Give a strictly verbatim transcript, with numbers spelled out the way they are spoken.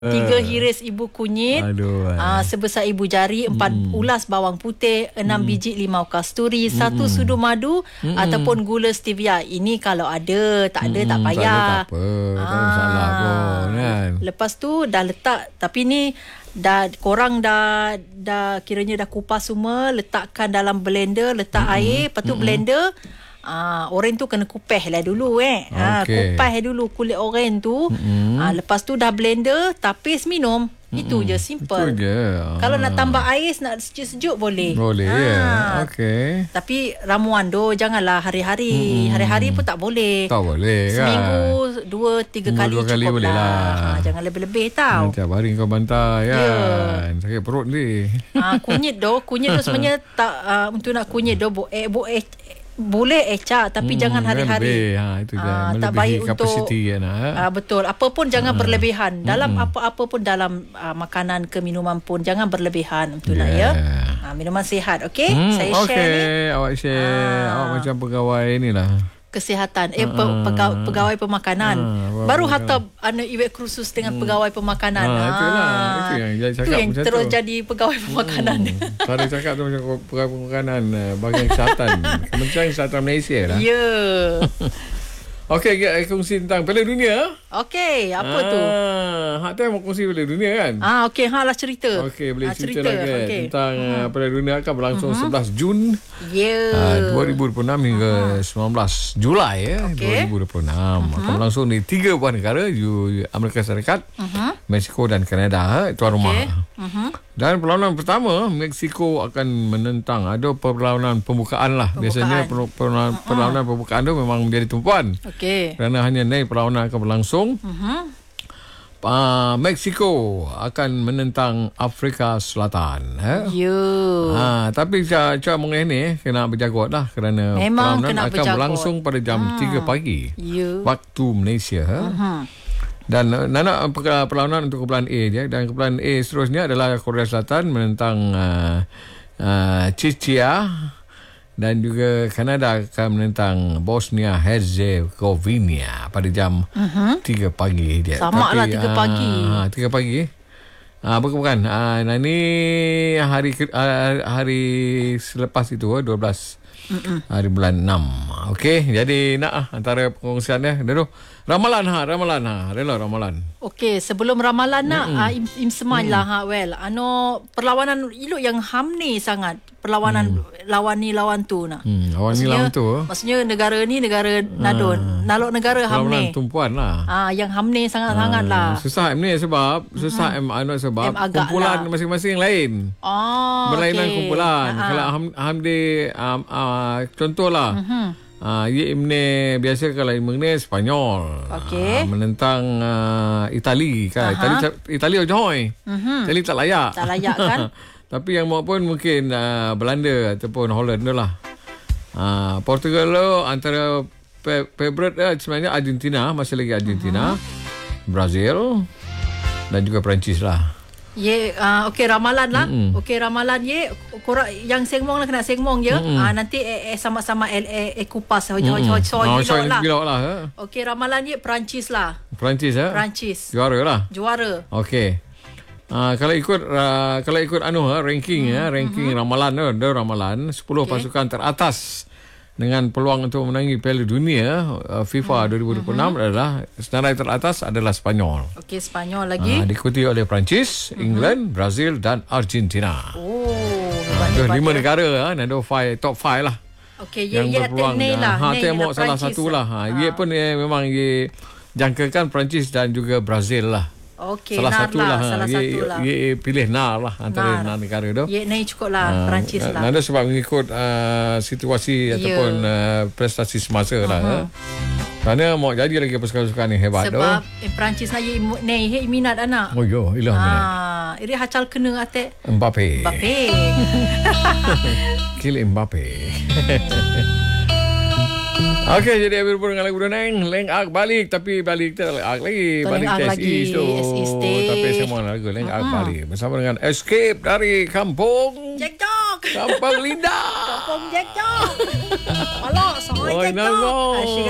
Tiga hiris ibu kunyit, Aduh, uh, sebesar ibu jari, empat mm. ulas bawang putih, enam mm. biji limau kasturi, mm. satu sudu madu mm. ataupun gula stevia. Ini kalau ada, tak ada mm. tak payah. Tak ada tak apa, tak ada masalah pun kan. Lepas tu dah letak, tapi ni dah korang dah dah kiranya dah kupas semua, letakkan dalam blender, letak mm. air, lepas tu mm. blender. Ah, oren tu kena kupeh lah dulu eh. Okay. Ah, kupeh dulu kulit oren tu. Mm-hmm. Ah, lepas tu dah blender, tapis minum. Mm-hmm. Itu je, simple. Itu je. Kalau nak tambah ais, nak sejuk-sejuk boleh. Boleh ah. ya. Okey. Tapi ramuan tu janganlah hari-hari. Mm-hmm. Hari-hari pun tak boleh. Tak boleh kan. Seminggu dua tiga kali dua kali cukup boleh lah. lah. Ah, jangan lebih-lebih tau. Setiap hari kau bantai kan. Yeah. Sakit perut ni. Ah, kunyit tu, kunyit tu sebenarnya tak uh, untuk nak kunyit tu bo eh bo eh boleh ecak tapi hmm, jangan hari-hari. Ha, itu ha, tak baik untuk kan, ha? uh, betul. Apa pun jangan ha. berlebihan. Dalam hmm. apa-apa pun dalam uh, makanan ke minuman pun jangan berlebihan. Betul yeah. ya. Ha, minuman sihat, okey? Hmm, Saya okay. share ni. Awak share. Ha. Awak macam pegawai inilah. Kesihatan eh pe, pegawai, pegawai pemakanan. Ha, baru hantar anu iwek kursus dengan hmm. pegawai pemakanan. Ha, itulah. Itu yang saya cakap. Itu yang macam terus tu. jadi pegawai pemakanan. Hmm. Saya cakap tu macam pegawai pemakanan bahagian kesihatan. Kementerian Kesihatan Malaysia lah. Ya. Yeah. Okey, kita kongsi tentang Piala Dunia. Okey, apa ah, tu? Hak tu mau kongsi Piala Dunia kan? Ah, okey, hak lah cerita. Okey, boleh ah, cerita, cerita lagi okay. tentang hmm. Piala Dunia akan berlangsung uh-huh. sebelas Jun ya. Yeah. Uh, dua ribu dua puluh enam hingga uh-huh. sembilan belas Julai ya, okay. dua ribu dua puluh enam. Uh-huh. Akan berlangsung di tiga buah negara, Amerika Syarikat, uh-huh. Mexico dan Kanada, tuan okay. rumah. Uh-huh. Dan perlawanan pertama, Mexico akan menentang. Ada perlawanan pembukaan lah. Pembukaan. Biasanya perlawanan, uh-huh. perlawanan pembukaan tu memang menjadi tumpuan. Okey. Kerana hanya naik perlawanan akan berlangsung. Uh-huh. Uh, Mexico akan menentang Afrika Selatan. Eh? Ya. Ha, tapi cara mengenai ni kena berjaga lah kerana memang perlawanan akan berjagot. Berlangsung pada jam hmm. tiga pagi. Ya. Waktu Malaysia. Uh-huh. Dan Nana perlawanan untuk kumpulan A je. Dan kumpulan A seterusnya adalah Korea Selatan menentang uh, uh, Czechia. Dan juga Kanada akan menentang Bosnia Herzegovina pada jam uh-huh. tiga pagi je. Sama lah tiga pagi. Uh, tiga pagi. Ah, bukan bukan. Ah, nah ni hari uh, hari selepas itu dua belas Mm-mm. hari bulan enam. Okey, jadi nak ah, antara pengongsiannya dulu. Ramalan ha, ramalan ha, rela ramalan. Okey, sebelum ramalan nak ah, im, im semai lah ha, well. Ano perlawanan ilok yang hamni sangat. Perlawanan hmm. lawan ni lawan tu nak. Hmm, lawan ni lawan tu. Maksudnya negara ni negara nadon. Ah. Nalok negara hamni. Perlawanan tumpuan lah. Ah, yang hamni sangat-sangat ah. lah. Susah hamni sebab susah hmm. M sebab M kumpulan lah. Masing-masing lain. Oh, berlainan okay. kumpulan. Ah. Kalau ham, hamdi um, uh, contohlah. Uh-huh. Ah, uh, ye imne biasa kalau imne Spanyol. Okey. Uh, menentang uh, Itali kan. Uh-huh. Itali Itali ojoi. Uh-huh. Itali tak layak. Tak layak kan? Tapi yang mau pun mungkin uh, Belanda ataupun Holland tu lah. Uh, Portugal tu antara pe- favorite uh, sebenarnya Argentina, masih lagi Argentina, uh-huh. Brazil dan juga Perancis lah. Ye, uh, okey ramalan lah. Mm-hmm. Okey ramalan ye, korang yang sengmong lah kena sengmong je. Mm-hmm. Uh, nanti eh, eh, sama-sama eh, eh, eh kupas hoj hoj hoj soy lah. lah eh. Okey ramalan ye Perancis lah. Perancis eh? Perancis. Juara lah. Juara. Okey. Uh, kalau ikut uh, kalau ikut anu uh, ranking mm-hmm. ya, ranking mm-hmm. ramalan tu, uh, ramalan sepuluh okay. pasukan teratas dengan peluang untuk menangi Piala Dunia uh, FIFA mm-hmm. dua ribu dua puluh enam mm-hmm. adalah senarai teratas adalah Spanyol. Okey, Spanyol lagi. Uh, diikuti oleh Perancis, mm-hmm. England, Brazil dan Argentina. Oh, ada uh, lima negara ah, uh, ada five top five lah. Okey, yang ye berpeluang lah. Ha, tengok salah satu lah. Ha, ye pun eh, memang ye jangkakan Perancis dan juga Brazil lah. Okey, salah satu lah, lah. Salah ye, satu lah. Ye pilih nar lah antara nar, nar negara tu. Ye ni cukup lah, uh, Perancis lah. Nada sebab mengikut uh, situasi yeah. ataupun uh, prestasi semasa uh-huh. lah. Eh. Kerana mau jadi lagi pasukan-pasukan yang hebat tu. Sebab eh, Perancis lah ye ni ye minat anak. Oh yo, ilah minat. Ah, iri hacal kena ate. Mbappe. Mbappe. Kill Mbappe. Okey, jadi habis berhubung dengan lagu Doneng, Leng Ak balik tapi balik tak Ak lagi, balik T S E tu. Tapi semua lagu Leng Ak uh-huh. balik bersama dengan Escape dari Kampung Jack Dog. Kampung Linda. Kampung Jack Dog. Alah, sangat Jack Dog.